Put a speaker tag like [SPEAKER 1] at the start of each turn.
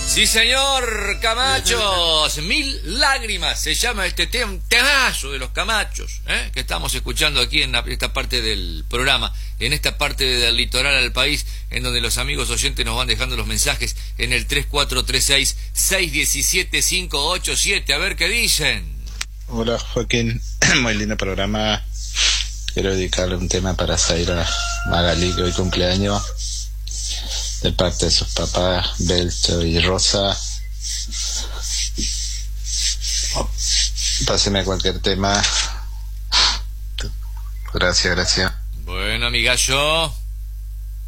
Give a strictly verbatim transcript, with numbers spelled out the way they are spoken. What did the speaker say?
[SPEAKER 1] Sí, señor, Camachos, Mil Lágrimas, se llama este tema, un temazo de los Camachos, ¿eh? que estamos escuchando aquí en esta parte del programa, en esta parte del litoral al país, en donde los amigos oyentes nos van dejando los mensajes en el tres cuatro tres seis, seis uno siete, cinco ocho siete, a ver qué dicen.
[SPEAKER 2] Hola Joaquín, muy lindo programa. Quiero dedicarle un tema para Zaira Magalí, que hoy cumpleaños, de parte de sus papás Belcho y Rosa. Oh, páseme cualquier tema. Gracias, gracias.
[SPEAKER 1] Bueno, amigallo.